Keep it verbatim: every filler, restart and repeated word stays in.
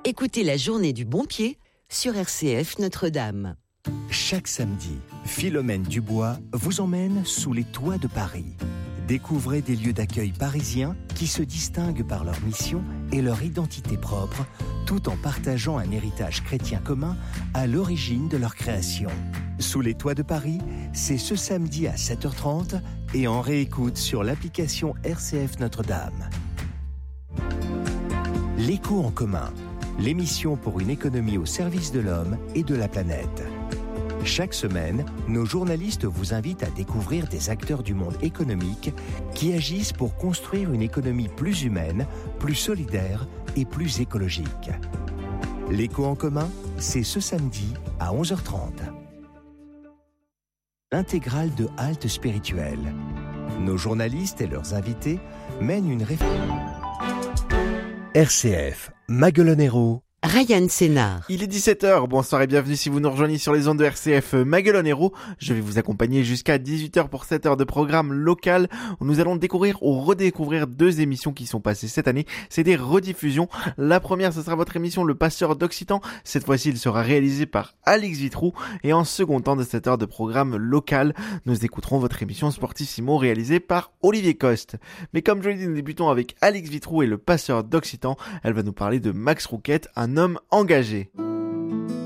Écoutez la journée du bon pied sur R C F Notre-Dame. Chaque samedi, Philomène Dubois vous emmène sous les toits de Paris. Découvrez des lieux d'accueil parisiens qui se distinguent par leur mission et leur identité propre, tout en partageant un héritage chrétien commun à l'origine de leur création. Sous les toits de Paris, c'est ce samedi à sept heures trente et en réécoute sur l'application R C F Notre-Dame. L'écho en commun, l'émission pour une économie au service de l'homme et de la planète. Chaque semaine, nos journalistes vous invitent à découvrir des acteurs du monde économique qui agissent pour construire une économie plus humaine, plus solidaire et plus écologique. L'écho en commun, c'est ce samedi à onze heures trente. L'intégrale de Halte Spirituelle. Nos journalistes et leurs invités mènent une réflexion. R C F, Maguelone-Hérault. Ryan Sénard. Il est dix-sept heures, bonsoir et bienvenue si vous nous rejoignez sur les ondes de R C F Maguelone-Hérault. Je vais vous accompagner jusqu'à dix-huit heures pour sept heures de programme local où nous allons découvrir ou redécouvrir deux émissions qui sont passées cette année. C'est des rediffusions. La première, ce sera votre émission Le Passeur d'Occitan. Cette fois-ci, il sera réalisé par Alix Vitrou. Et en second temps de cette heure de programme local, nous écouterons votre émission Sportissimo réalisée par Olivier Coste. Mais comme je l'ai dit, nous débutons avec Alix Vitrou et Le Passeur d'Occitan. Elle va nous parler de Max Rouquette, un homme engagé.